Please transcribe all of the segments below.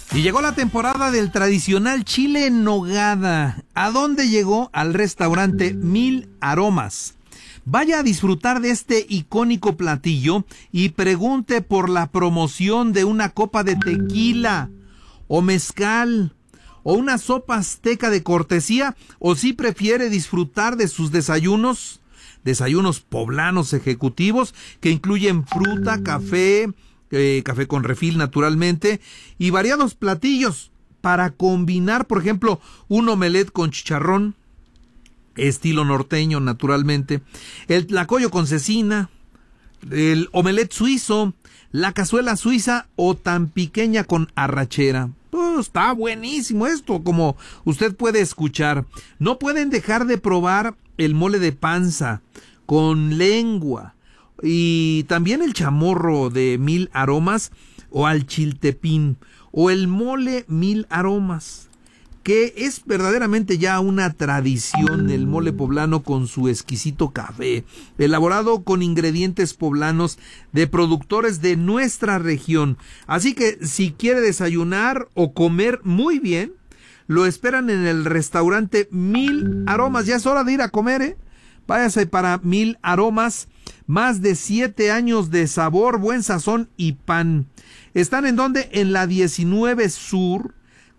Y llegó la temporada del tradicional chile en nogada. ¿A dónde llegó? Al restaurante Mil Aromas. Vaya a disfrutar de este icónico platillo y pregunte por la promoción de una copa de tequila o mezcal o una sopa azteca de cortesía, o si prefiere disfrutar de sus desayunos poblanos ejecutivos que incluyen fruta, café con refil naturalmente, y variados platillos para combinar, por ejemplo, un omelette con chicharrón, estilo norteño naturalmente, el tlacoyo con cecina, el omelette suizo, la cazuela suiza o tan pequeña con arrachera. Está buenísimo esto, como usted puede escuchar. No pueden dejar de probar el mole de panza con lengua, y también el chamorro de Mil Aromas, o al chiltepín, o el mole Mil Aromas, que es verdaderamente ya una tradición, el mole poblano con su exquisito café, elaborado con ingredientes poblanos de productores de nuestra región. Así que si quiere desayunar o comer muy bien, lo esperan en el restaurante Mil Aromas. Ya es hora de ir a comer, Váyase para Mil Aromas. Más de 7 años de sabor, buen sazón y pan. ¿Están en dónde? En la 19 Sur,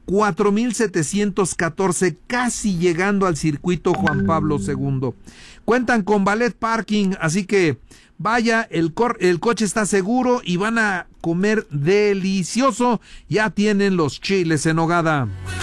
4714, casi llegando al circuito Juan Pablo II. Cuentan con ballet parking, así que vaya, el coche está seguro y van a comer delicioso. Ya tienen los chiles en nogada.